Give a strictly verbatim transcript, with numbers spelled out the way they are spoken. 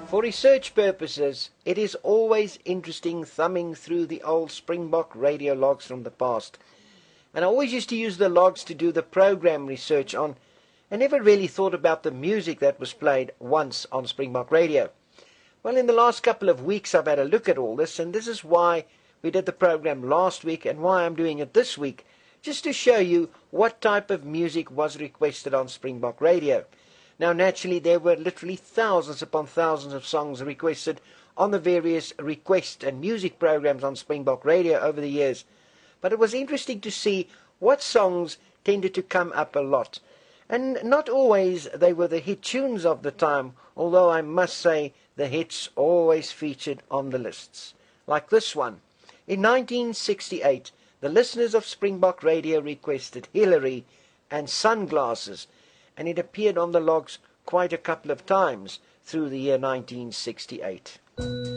For research purposes, it is always interesting thumbing through the old Springbok radio logs from the past. And I always used to use the logs to do the program research on, and never really thought about the music that was played once on Springbok Radio. Well, in the last couple of weeks I've had a look at all this, and this is why we did the program last week and why I'm doing it this week, just to show you what type of music was requested on Springbok Radio. Now, naturally, there were literally thousands upon thousands of songs requested on the various request and music programs on Springbok Radio over the years. But it was interesting to see what songs tended to come up a lot. And not always they were the hit tunes of the time, although I must say the hits always featured on the lists. Like this one. In nineteen sixty-eight, the listeners of Springbok Radio requested Hillary and Sunglasses, and it appeared on the logs quite a couple of times through the year nineteen sixty-eight.